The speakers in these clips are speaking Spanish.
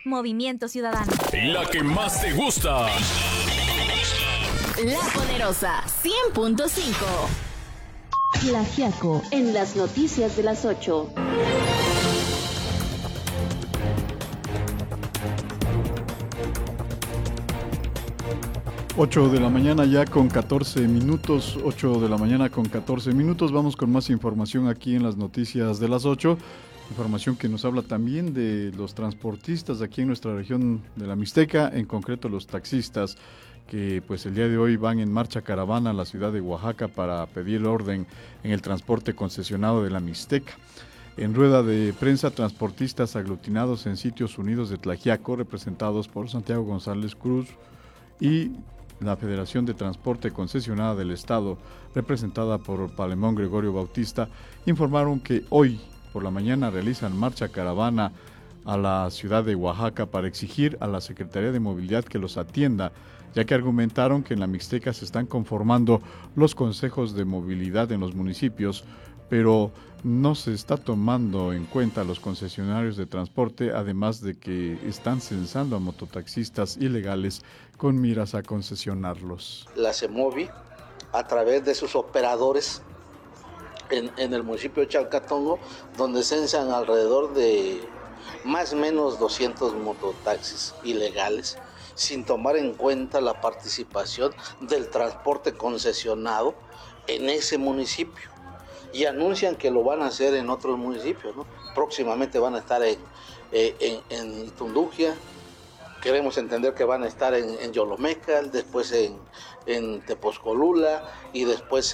Movimiento Ciudadano. La que más te gusta. La Poderosa 100.5. Tlaxiaco en las noticias de las 8. Ocho de la mañana ya con 14 minutos, 8 de la mañana con 14 minutos. Vamos con más información aquí en las noticias de las 8. Información que nos habla también de los transportistas aquí en nuestra región de la Mixteca, en concreto los taxistas, que pues el día de hoy van en marcha caravana a la ciudad de Oaxaca para pedir orden en el transporte concesionado de la Mixteca. En rueda de prensa, transportistas aglutinados en Sitios Unidos de Tlaxiaco, representados por Santiago González Cruz y la Federación de Transporte Concesionada del Estado, representada por Palemón Gregorio Bautista, informaron que hoy por la mañana realizan marcha caravana a la ciudad de Oaxaca para exigir a la Secretaría de Movilidad que los atienda, ya que argumentaron que en la Mixteca se están conformando los consejos de movilidad en los municipios, pero no se está tomando en cuenta a los concesionarios de transporte, además de que están censando a mototaxistas ilegales con miras a concesionarlos. La CEMOVI, a través de sus operadores en el municipio de Chalcatongo, donde censan alrededor de más o menos 200 mototaxis ilegales, sin tomar en cuenta la participación del transporte concesionado en ese municipio. Y anuncian que lo van a hacer en otros municipios, ¿no? Próximamente van a estar en Itunduquia, queremos entender que van a estar en Yolomecal, después en Tepozcolula y después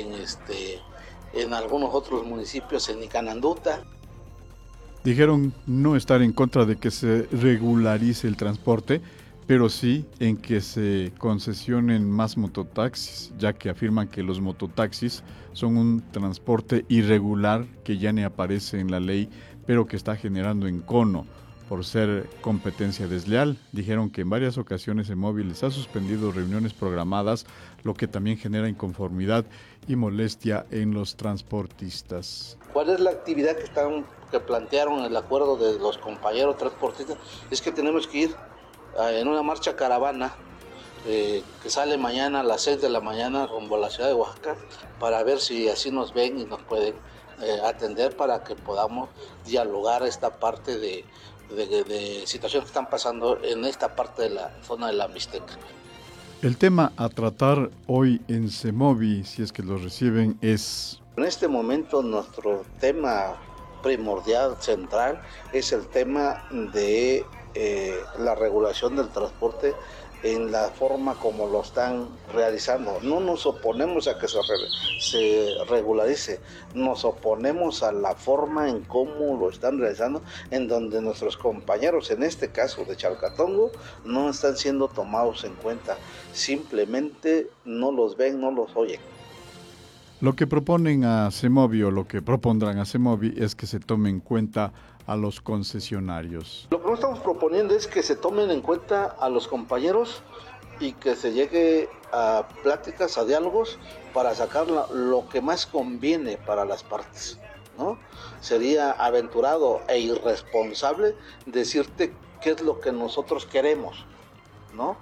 en algunos otros municipios, en Nicananduta. Dijeron no estar en contra de que se regularice el transporte, pero sí en que se concesionen más mototaxis, ya que afirman que los mototaxis son un transporte irregular que ya ni aparece en la ley, pero que está generando encono por ser competencia desleal. Dijeron que en varias ocasiones CEMOVI les ha suspendido reuniones programadas, lo que también genera inconformidad y molestia en los transportistas. ¿Cuál es la actividad que plantearon en el acuerdo de los compañeros transportistas? Es que tenemos que ir en una marcha caravana que sale mañana a las 6 de la mañana rumbo a la ciudad de Oaxaca, para ver si así nos ven y nos pueden atender para que podamos dialogar esta parte de situaciones que están pasando en esta parte de la zona de la Mixteca. El tema a tratar hoy en CEMOVI, si es que lo reciben, es... En este momento nuestro tema primordial, central, es el tema de la regulación del transporte en la forma como lo están realizando. No nos oponemos a que se regularice, nos oponemos a la forma en cómo lo están realizando, en donde nuestros compañeros, en este caso de Chalcatongo, no están siendo tomados en cuenta, simplemente no los ven, no los oyen. Lo que proponen a CEMOVI o lo que propondrán a CEMOVI es que se tome en cuenta a los concesionarios. Lo que no estamos proponiendo es que se tomen en cuenta a los compañeros y que se llegue a pláticas, a diálogos para sacar lo que más conviene para las partes, ¿no? Sería aventurado e irresponsable decirte qué es lo que nosotros queremos, ¿no?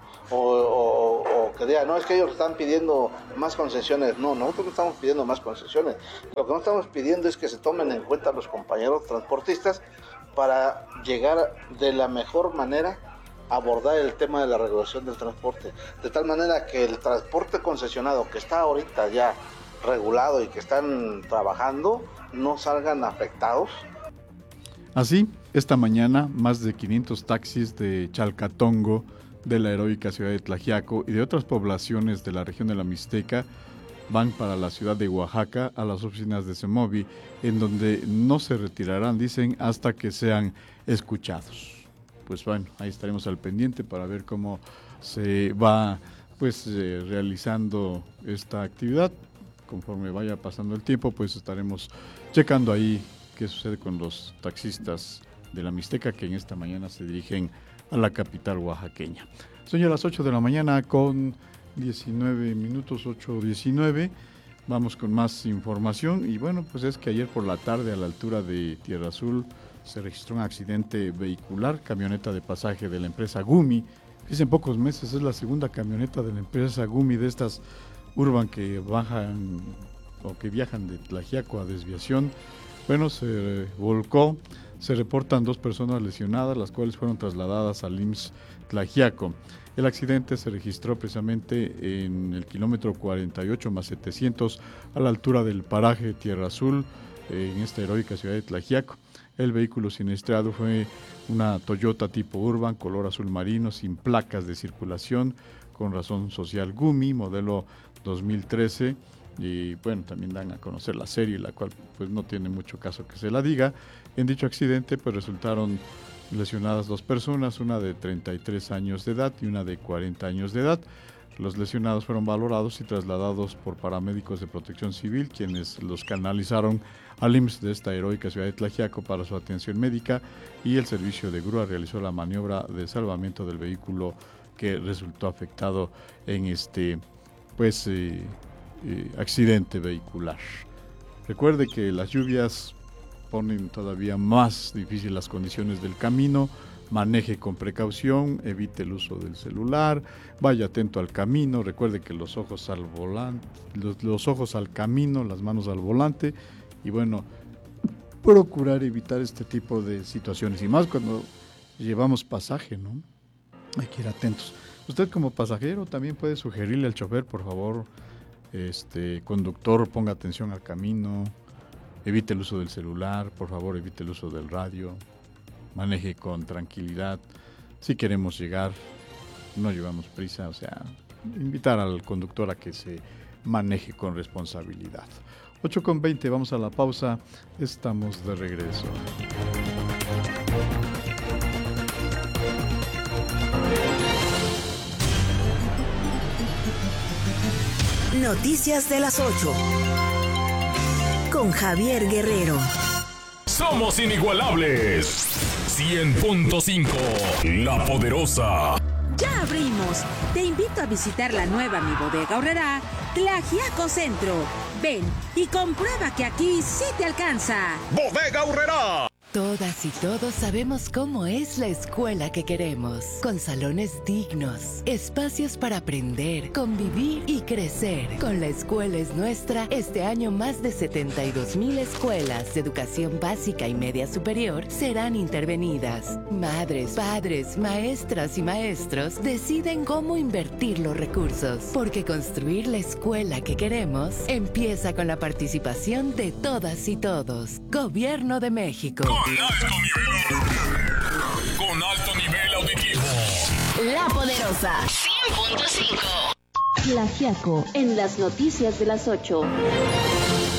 O que diga, no, es que ellos están pidiendo más concesiones. No, nosotros no estamos pidiendo más concesiones. Lo que no estamos pidiendo es que se tomen en cuenta los compañeros transportistas para llegar de la mejor manera a abordar el tema de la regulación del transporte. De tal manera que el transporte concesionado que está ahorita ya regulado y que están trabajando no salgan afectados. Así, esta mañana, más de 500 taxis de Chalcatongo, de la heroica ciudad de Tlaxiaco y de otras poblaciones de la región de la Mixteca van para la ciudad de Oaxaca a las oficinas de CEMOVI, en donde no se retirarán, dicen, hasta que sean escuchados. Pues bueno, ahí estaremos al pendiente para ver cómo se va realizando esta actividad. Conforme vaya pasando el tiempo, pues estaremos checando ahí qué sucede con los taxistas de la Mixteca que en esta mañana se dirigen a la capital oaxaqueña. Son ya las 8 de la mañana con 19 minutos, 8:19. Vamos con más información y bueno, pues es que ayer por la tarde a la altura de Tierra Azul se registró un accidente vehicular, camioneta de pasaje de la empresa Gumi. En pocos meses es la segunda camioneta de la empresa Gumi de estas urban que bajan o que viajan de Tlaxiaco a Desviación. Bueno, se volcó, se reportan 2 personas lesionadas, las cuales fueron trasladadas al IMSS Tlaxiaco. El accidente se registró precisamente en el kilómetro 48 más 700 a la altura del paraje Tierra Azul, en esta heroica ciudad de Tlaxiaco. El vehículo siniestrado fue una Toyota tipo Urban, color azul marino, sin placas de circulación, con razón social Gumi, modelo 2013. Y bueno, también dan a conocer la serie, la cual pues no tiene mucho caso que se la diga. En dicho accidente pues resultaron lesionadas 2 personas, una de 33 años de edad y una de 40 años de edad. Los lesionados fueron valorados y trasladados por paramédicos de Protección Civil, quienes los canalizaron al IMSS de esta heroica ciudad de Tlaxiaco para su atención médica, y el servicio de grúa realizó la maniobra de salvamento del vehículo que resultó afectado en este accidente vehicular. Recuerde que las lluvias ponen todavía más difíciles las condiciones del camino. Maneje con precaución, evite el uso del celular, vaya atento al camino, recuerde que los ojos al volante, los ojos al camino, las manos al volante, y bueno, procurar evitar este tipo de situaciones, y más cuando llevamos pasaje, ¿no? Hay que ir atentos. Usted como pasajero también puede sugerirle al chofer, por favor, conductor, ponga atención al camino, evite el uso del celular, por favor, evite el uso del radio. Maneje con tranquilidad. Si queremos llegar, no llevamos prisa, o sea, invitar al conductor a que se maneje con responsabilidad. 8:20, vamos a la pausa, estamos de regreso. Noticias de las 8 con Javier Guerrero. Somos inigualables. 100.5, La Poderosa. ¡Ya abrimos! Te invito a visitar la nueva Mi Bodega Aurrerá, Tlaxiaco Centro. Ven y comprueba que aquí sí te alcanza. Bodega Aurrerá. Todas y todos sabemos cómo es la escuela que queremos, con salones dignos, espacios para aprender, convivir y crecer. Con La Escuela es Nuestra, este año más de 72,000 escuelas de educación básica y media superior serán intervenidas. Madres, padres, maestras y maestros deciden cómo invertir los recursos, porque construir la escuela que queremos empieza con la participación de todas y todos. Gobierno de México. Con alto nivel auditivo. La Poderosa 100.5. Tlaxiaco en las noticias de las 8.